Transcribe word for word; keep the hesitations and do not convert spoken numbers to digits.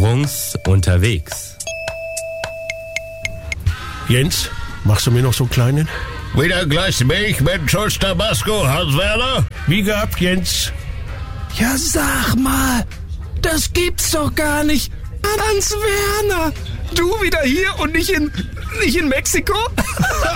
Strunz unterwegs. Jens, machst du mir noch so einen kleinen? Wieder Glas Milch mit Schuss Tabasco, Hans-Werner? Wie gehabt, Jens? Ja, sag mal, das gibt's doch gar nicht. Hans-Werner, du wieder hier und nicht in, nicht in Mexiko?